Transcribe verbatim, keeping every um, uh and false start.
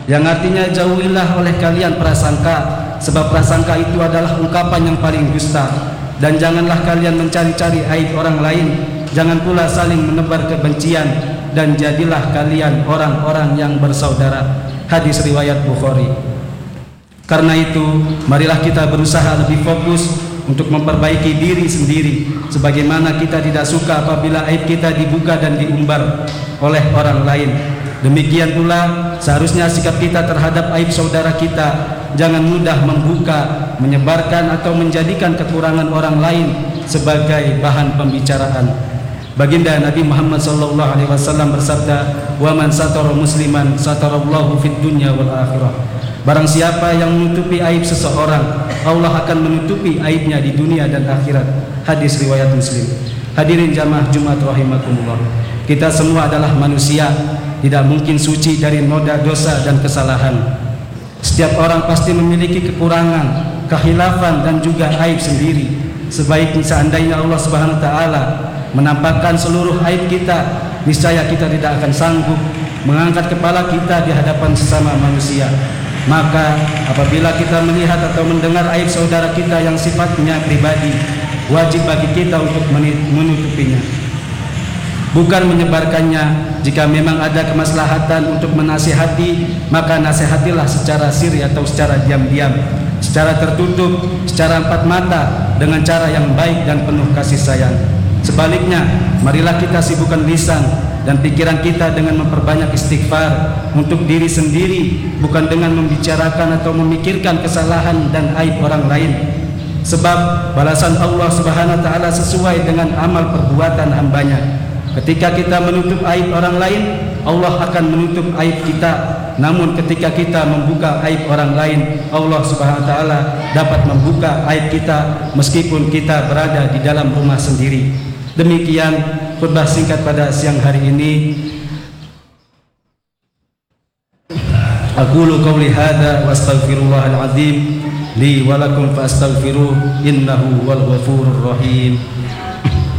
yang artinya jauhilah oleh kalian prasangka, sebab prasangka itu adalah ungkapan yang paling dusta. Dan janganlah kalian mencari-cari aib orang lain, jangan pula saling menebar kebencian, dan jadilah kalian orang-orang yang bersaudara. Hadis riwayat Bukhari. Karena itu, marilah kita berusaha lebih fokus untuk memperbaiki diri sendiri, sebagaimana kita tidak suka apabila aib kita dibuka dan diumbar oleh orang lain. Demikian pula seharusnya sikap kita terhadap aib saudara kita, jangan mudah membuka, menyebarkan atau menjadikan kekurangan orang lain sebagai bahan pembicaraan. Baginda Nabi Muhammad sallallahu alaihi wasallam bersabda, "Wa man satara musliman satarallahu fid dunya wal akhirah." Barang siapa yang menutupi aib seseorang, Allah akan menutupi aibnya di dunia dan akhirat. Hadis riwayat Muslim. Hadirin jamaah Jumat rahimakumullah. Kita semua adalah manusia, tidak mungkin suci dari noda dosa dan kesalahan. Setiap orang pasti memiliki kekurangan, khilafan dan juga aib sendiri. Sebaiknya seandainya Allah Subhanahu wa taala menampakkan seluruh aib kita, niscaya kita tidak akan sanggup mengangkat kepala kita di hadapan sesama manusia. Maka apabila kita melihat atau mendengar aib saudara kita yang sifatnya pribadi, wajib bagi kita untuk menutupinya, bukan menyebarkannya. Jika memang ada kemaslahatan untuk menasihati, maka nasihatilah secara siri atau secara diam-diam, secara tertutup, secara empat mata, dengan cara yang baik dan penuh kasih sayang. Sebaliknya, marilah kita sibukkan lisan dan pikiran kita dengan memperbanyak istighfar untuk diri sendiri, bukan dengan membicarakan atau memikirkan kesalahan dan aib orang lain. Sebab balasan Allah Subhanahu wa taala sesuai dengan amal perbuatan hambanya. Ketika kita menutup aib orang lain, Allah akan menutup aib kita. Namun ketika kita membuka aib orang lain, Allah Subhanahu wa taala dapat membuka aib kita meskipun kita berada di dalam rumah sendiri. Demikian khutbah singkat pada siang hari ini. Aqulu qawli hadza wa astaghfirullahal azim li wa lakum fastaghfiruh innahu wal ghafurur rahim.